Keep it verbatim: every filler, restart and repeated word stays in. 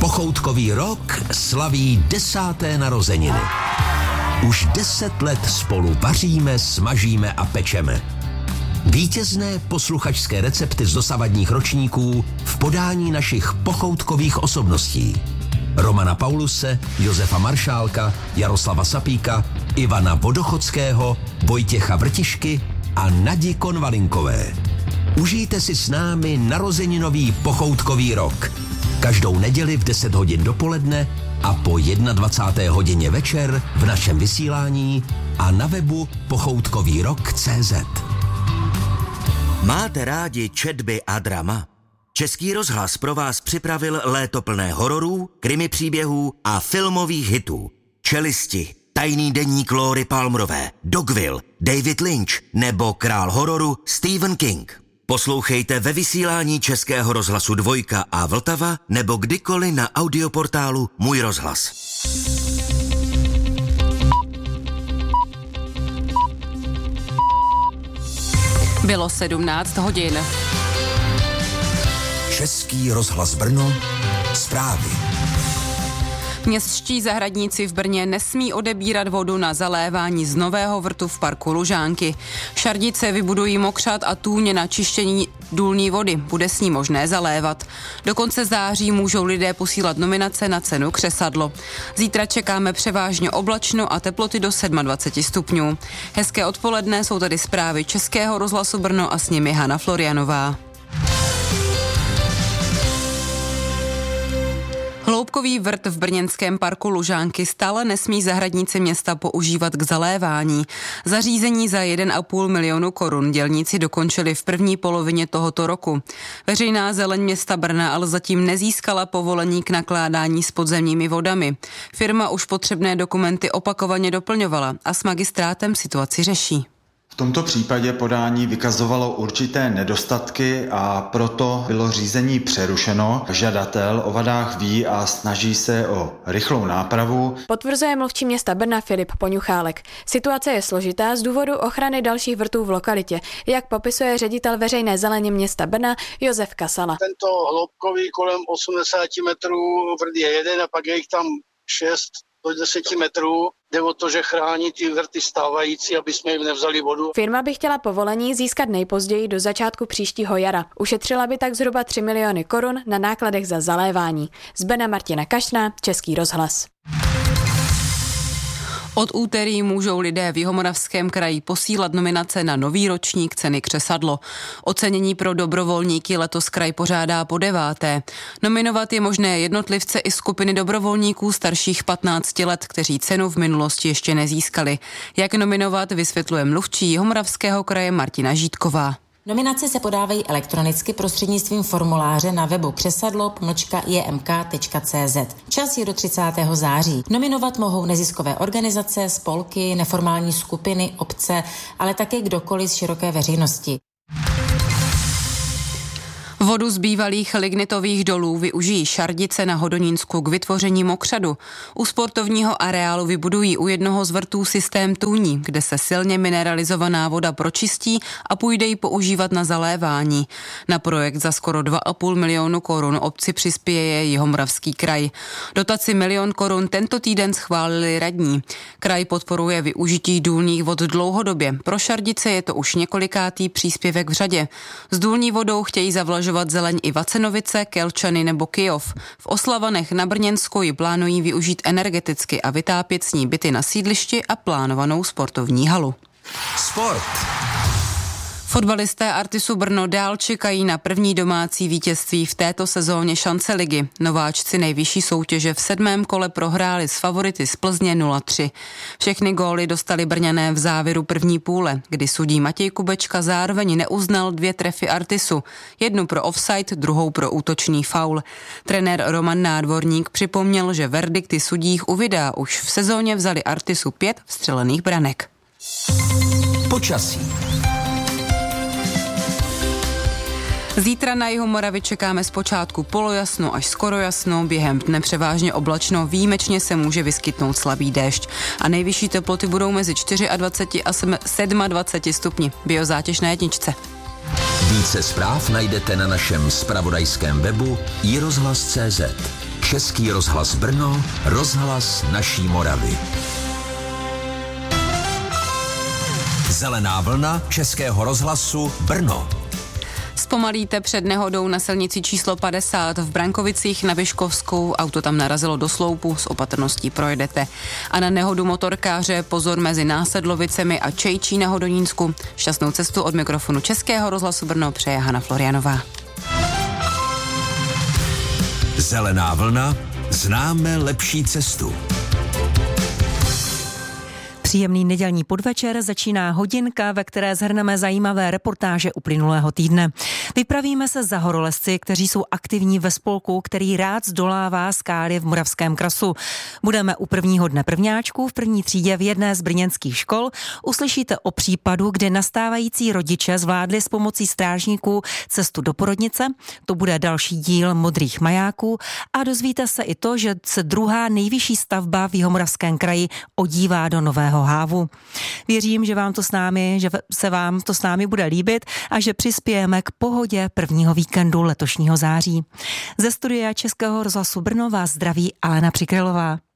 Pochoutkový rok slaví desáté narozeniny. Už deset let spolu vaříme, smažíme a pečeme. Vítězné posluchačské recepty z dosavadních ročníků v podání našich pochoutkových osobností. Romana Pauluse, Josefa Maršálka, Jaroslava Sapíka, Ivana Vodochodského, Vojtěcha Vrtišky a Nadi Konvalinkové. Užijte si s námi narozeninový pochoutkový rok. Každou neděli v deset hodin dopoledne a po dvacáté jedné hodině večer v našem vysílání a na webu pochoutkový rok tečka cé zet. Máte rádi četby a drama? Český rozhlas pro vás připravil léto plné hororů, krimi příběhů a filmových hitů. Čelisti, Tajný deník Lóry Palmerové, Dogville, David Lynch nebo král hororu Stephen King. Poslouchejte ve vysílání Českého rozhlasu Dvojka a Vltava nebo kdykoliv na audioportálu Můj rozhlas. Bylo sedmnáct hodin. Český rozhlas Brno, zprávy. Městští zahradníci v Brně nesmí odebírat vodu na zalévání z nového vrtu v parku Lužánky. Šardice vybudují mokřad a tůně na čištění důlní vody. Bude s ní možné zalévat. Do konce září můžou lidé posílat nominace na cenu křesadlo. Zítra čekáme převážně oblačno a teploty do dvacet sedm stupňů. Hezké odpoledne, jsou tady zprávy Českého rozhlasu Brno a s nimi Hana Florianová. Hloubkový vrt v brněnském parku Lužánky stále nesmí zahradníci města používat k zalévání. Zařízení za jeden a půl milionu korun dělníci dokončili v první polovině tohoto roku. Veřejná zeleň města Brna ale zatím nezískala povolení k nakládání s podzemními vodami. Firma už potřebné dokumenty opakovaně doplňovala a s magistrátem situaci řeší. V tomto případě podání vykazovalo určité nedostatky a proto bylo řízení přerušeno. Žadatel o vadách ví a snaží se o rychlou nápravu. Potvrzuje mluvčí města Brna Filip Poňuchálek. Situace je složitá z důvodu ochrany dalších vrtů v lokalitě, jak popisuje ředitel veřejné zeleně města Brna Josef Kasala. Tento hloubkový kolem osmdesát metrů vrt je jeden a pak je jich tam šest do deseti metrů. Jde o to, že chrání ty vrty stávající, aby jsme jim nevzali vodu. Firma by chtěla povolení získat nejpozději do začátku příštího jara. Ušetřila by tak zhruba tři miliony korun na nákladech za zalévání. Z Brna Martina Kašná, Český rozhlas. Od úterý můžou lidé v Jihomoravském kraji posílat nominace na nový ročník ceny křesadlo. Ocenění pro dobrovolníky letos kraj pořádá po deváté. Nominovat je možné jednotlivce i skupiny dobrovolníků starších patnácti let, kteří cenu v minulosti ještě nezískali. Jak nominovat, vysvětluje mluvčí Jihomoravského kraje Martina Žítková. Nominace se podávají elektronicky prostřednictvím formuláře na webu křesadlo pomlčka j m k tečka c z. Čas je do třicátého září. Nominovat mohou neziskové organizace, spolky, neformální skupiny, obce, ale také kdokoliv z široké veřejnosti. Vodu z bývalých lignitových dolů využijí Šardice na Hodonínsku k vytvoření mokřadu. U sportovního areálu vybudují u jednoho z vrtů systém tůní, kde se silně mineralizovaná voda pročistí a půjde ji používat na zalévání. Na projekt za skoro dva a půl milionu korun obci přispěje Jihomoravský kraj. Dotaci milion korun tento týden schválili radní. Kraj podporuje využití důlních vod dlouhodobě. Pro Šardice je to už několikátý příspěvek v řadě. S důlní vodou chtějí zavlažovat zeleň i Vacenovice, Kelčany nebo Kyjov. V Oslavanech na Brněnsku ji plánují využít energeticky a vytápět s ní byty na sídlišti a plánovanou sportovní halu. Sport. Fotbalisté Artisu Brno dál čekají na první domácí vítězství v této sezóně šance ligy. Nováčci nejvyšší soutěže v sedmém kole prohráli s favority z Plzně nula tři. Všechny góly dostali Brňané v závěru první půle, kdy sudí Matěj Kubečka zároveň neuznal dvě trefy Artisu. Jednu pro offside, druhou pro útočný faul. Trenér Roman Nádvorník připomněl, že verdikty sudích u videa už v sezóně vzali Artisu pět vstřelených branek. Počasí. Zítra na jihu Moravy čekáme zpočátku polojasno až skoro jasno, během dne převážně oblačno, výjimečně se může vyskytnout slabý déšť a nejvyšší teploty budou mezi dvacet čtyři a dvacet sedm stupni. Biozátěž na jedničce. Více zpráv najdete na našem zpravodajském webu i rozhlas tečka cé zet. Český rozhlas Brno, rozhlas naší Moravy. Zelená vlna Českého rozhlasu Brno. Zpomalíte před nehodou na silnici číslo padesát v Brankovicích na Vyškovskou. Auto tam narazilo do sloupu, s opatrností projedete. A na nehodu motorkáře pozor mezi Násedlovicemi a Čejčí na Hodonínsku. Šťastnou cestu od mikrofonu Českého rozhlasu Brno přeje Hana Florianová. Zelená vlna, známe lepší cestu. Příjemný nedělní podvečer začíná hodinka, ve které zhrneme zajímavé reportáže uplynulého týdne. Vypravíme se za horolezci, kteří jsou aktivní ve spolku, který rád zdolává skály v Moravském krasu. Budeme u prvního dne prvňáčků v první třídě v jedné z brněnských škol. Uslyšíte o případu, kde nastávající rodiče zvládli s pomocí strážníků cestu do porodnice. To bude další díl Modrých majáků a dozvíte se i to, že se druhá nejvyšší stavba v Jihomoravském kraji odívá do Nového Hávu. Věřím, že vám to s námi, že se vám to s námi bude líbit a že přispějeme k pohodě prvního víkendu letošního září. Ze studia Českého rozhlasu Brno vás zdraví Alena Přikrylová.